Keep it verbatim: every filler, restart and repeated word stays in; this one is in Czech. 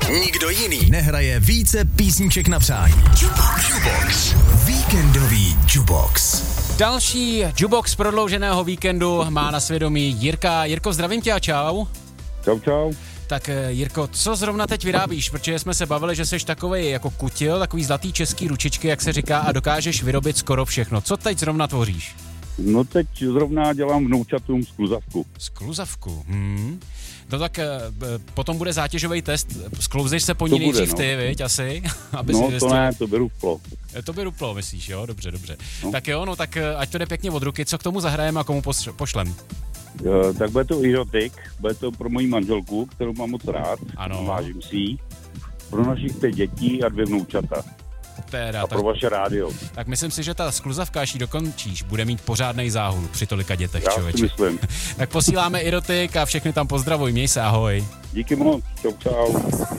Nikdo jiný nehraje více písniček na přání. Jukebox. Jukebox. Víkendový Jukebox. Další Jukebox prodlouženého víkendu má na svědomí Jirka. Jirko, zdravím tě a čau. Čau, čau. Tak Jirko, co zrovna teď vyrábíš? Protože jsme se bavili, že jsi takovej jako kutil, takový zlatý český ručičky, jak se říká, a dokážeš vyrobit skoro všechno. Co teď zrovna tvoříš? No teď zrovna dělám vnoučatům skluzavku. Skluzavku, hm. No tak e, potom bude zátěžový test. Sklouzeš se po ní nejdřív ty, no. Viď, asi? Aby no si to zjistil... ne, to by ruplo. To by ruplo, myslíš, jo? Dobře, dobře. No. Tak jo, no tak ať to jde pěkně od ruky. Co k tomu zahrajeme a komu pošlem? Jo, tak bude to erotik, bude to pro moji manželku, kterou mám moc rád. Ano. Vážím si jí. Pro našich pět dětí a dvě vnoučata. Teda, a pro tak, vaše rádio. Tak myslím si, že ta skluzavka, až ji dokončíš, bude mít pořádnej záhul při tolika dětech, Já člověče. si myslím. Tak posíláme erotik a všechny tam pozdravuj, měj se, ahoj. Díky moc, čau, čau.